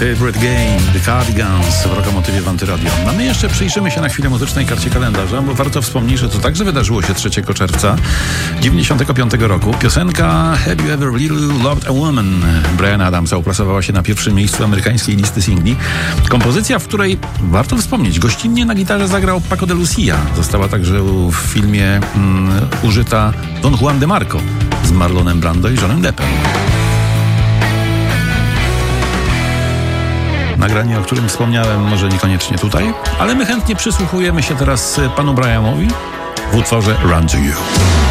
Favorite Game, The Cardigans w Rokomotywie w Antyradio. A my jeszcze przyjrzymy się na chwilę muzycznej karcie kalendarza, bo warto wspomnieć, że to także wydarzyło się 3 czerwca 95 roku. Piosenka Have You Ever Really Loved a Woman Briana Adamsa uplasowała się na pierwszym miejscu amerykańskiej listy singli. Kompozycja, w której, warto wspomnieć, gościnnie na gitarze zagrał Paco de Lucia. Została także w filmie użyta Don Juan de Marco z Marlonem Brando i Johnem Deppem. Nagranie, o którym wspomniałem, może niekoniecznie tutaj, ale my chętnie przysłuchujemy się teraz panu Brianowi w utworze Run to You.